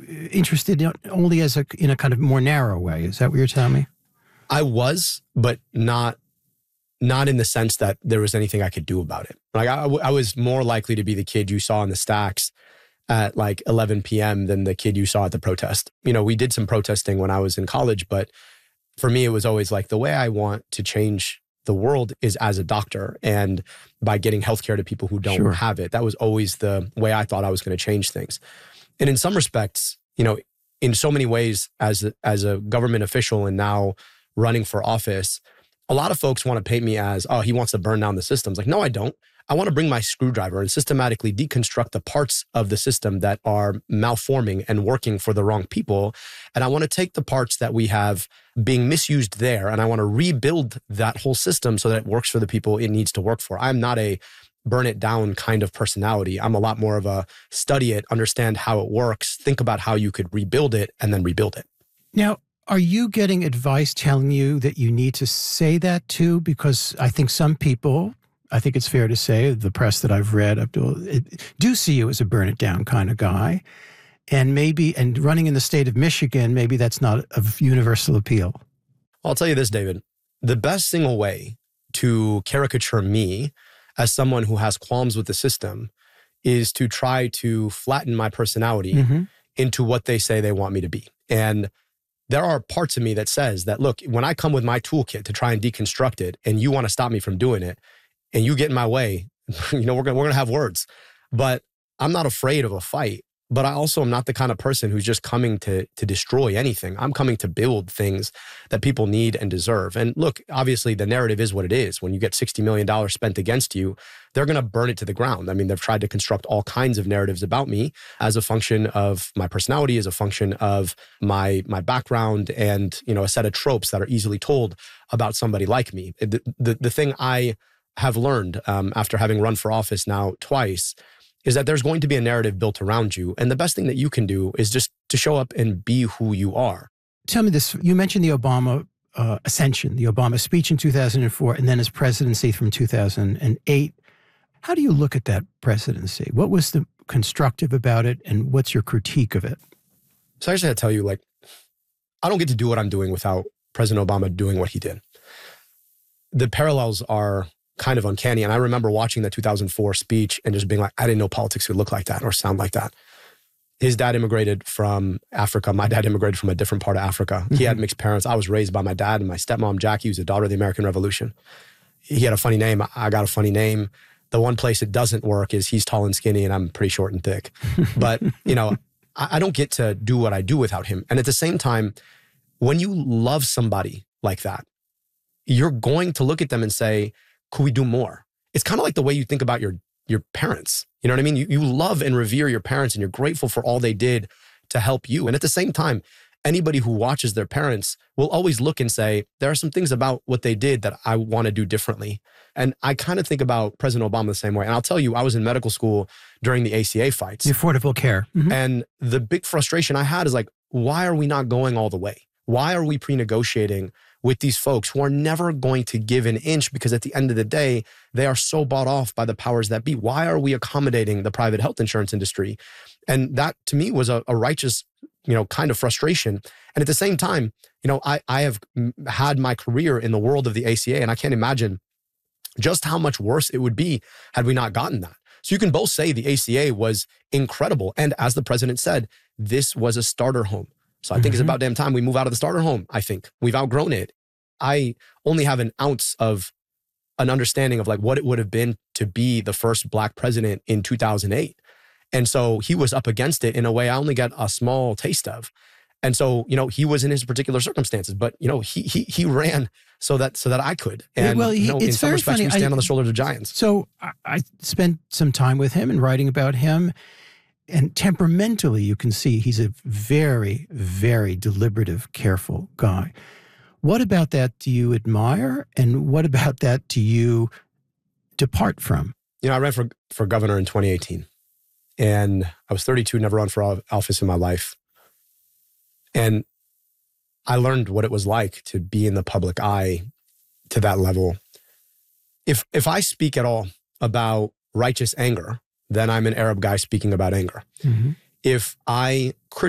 interested only in a kind of more narrow way. Is that what you're telling me? I was, but not in the sense that there was anything I could do about it. Like I was more likely to be the kid you saw in the stacks at like 11 p.m. than the kid you saw at the protest. We did some protesting when I was in college, but for me, it was always like the way I want to change the world is as a doctor and by getting healthcare to people who don't have it. That was always the way I thought I was going to change things. And in some respects, in so many ways as a government official and now running for office, a lot of folks want to paint me as, oh, he wants to burn down the systems. Like, no, I don't. I want to bring my screwdriver and systematically deconstruct the parts of the system that are malforming and working for the wrong people. And I want to take the parts that we have being misused there, and I want to rebuild that whole system so that it works for the people it needs to work for. I'm not a burn it down kind of personality. I'm a lot more of a study it, understand how it works, think about how you could rebuild it, and then rebuild it. Now, are you getting advice telling you that you need to say that too? Because I think some people, I think it's fair to say, the press that I've read, Abdul, do see you as a burn it down kind of guy. And running in the state of Michigan, maybe that's not of universal appeal. I'll tell you this, David. The best single way to caricature me as someone who has qualms with the system is to try to flatten my personality into what they say they want me to be. And there are parts of me that says that, look, when I come with my toolkit to try and deconstruct it and you want to stop me from doing it and you get in my way, we're going to have words. But I'm not afraid of a fight. But I also am not the kind of person who's just coming to destroy anything. I'm coming to build things that people need and deserve. And look, obviously the narrative is what it is. When you get $60 million spent against you, they're going to burn it to the ground. I mean, they've tried to construct all kinds of narratives about me as a function of my personality, as a function of my background, and a set of tropes that are easily told about somebody like me. The thing I have learned after having run for office now twice is that there's going to be a narrative built around you. And the best thing that you can do is just to show up and be who you are. Tell me this. You mentioned the Obama ascension, the Obama speech in 2004, and then his presidency from 2008. How do you look at that presidency? What was the constructive about it, and what's your critique of it? So I actually had to tell you, I don't get to do what I'm doing without President Obama doing what he did. The parallels are kind of uncanny. And I remember watching the 2004 speech and just being like, I didn't know politics could look like that or sound like that. His dad immigrated from Africa. My dad immigrated from a different part of Africa. He had mixed parents. I was raised by my dad and my stepmom, Jackie, who's a daughter of the American Revolution. He had a funny name. I got a funny name. The one place it doesn't work is he's tall and skinny and I'm pretty short and thick. But, I don't get to do what I do without him. And at the same time, when you love somebody like that, you're going to look at them and say, could we do more? It's kind of like the way you think about your parents. You know what I mean? You love and revere your parents and you're grateful for all they did to help you. And at the same time, anybody who watches their parents will always look and say, there are some things about what they did that I want to do differently. And I kind of think about President Obama the same way. And I'll tell you, I was in medical school during the ACA fights. The Affordable Care. And the big frustration I had is why are we not going all the way? Why are we pre-negotiating with these folks who are never going to give an inch because at the end of the day, they are so bought off by the powers that be? Why are we accommodating the private health insurance industry? And that to me was a righteous, kind of frustration. And at the same time, I have had my career in the world of the ACA, and I can't imagine just how much worse it would be had we not gotten that. So you can both say the ACA was incredible. And as the president said, this was a starter home. So I think it's about damn time we move out of the starter home. I think we've outgrown it. I only have an ounce of an understanding of what it would have been to be the first Black president in 2008. And so he was up against it in a way I only got a small taste of. And so, he was in his particular circumstances, but he ran so that I could. And it's in some respects, we stand on the shoulders of giants. So I spent some time with him and writing about him. And temperamentally, you can see he's a very, very deliberative, careful guy. What about that do you admire? And what about that do you depart from? I ran for governor in 2018. And I was 32, never run for office in my life. And I learned what it was like to be in the public eye to that level. If I speak at all about righteous anger, then I'm an Arab guy speaking about anger. If I